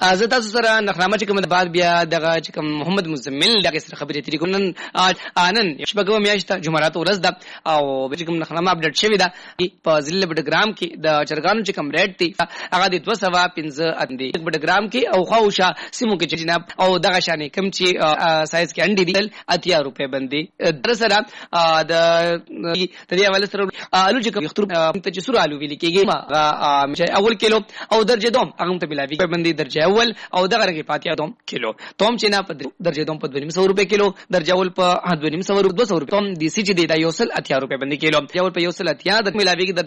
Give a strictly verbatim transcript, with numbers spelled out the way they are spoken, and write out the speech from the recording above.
زه تاسو سره نخنامه چې کوم د بعد بیا دغه چې کوم محمد مزمل دغه سره خبرې ترې کوم نن انن شپږم میاشت جمعرات ورځ ده او چې کوم نخنامه اپډیټ شوی ده په ضلع بډګرام کې د چرګانو چې کوم ریټ دی هغه د دوه سوه پنځه اندي بډګرام کې او خواوشا سیمو کې چې جناب او دغه شانې کوم چې سایز کې انډي دی اتیا روپے باندې در سره د تدې حواله سره الو چې کوم یختر ته چې سور الو ویل کېږي اول کیلو او درجه دوم هغه ته ملاوي باندې درجه اول او دغه رګي پاتیا دوم کیلو توم چې نه په درجه دوم په دوه سوه روپے کیلو درجه اول په دوه سوه روپے دوه سوه روپے توم دي سي چې دی دا یوسل اتیا روپے باندې کیلو یو په یوسل اتیا د ملاوي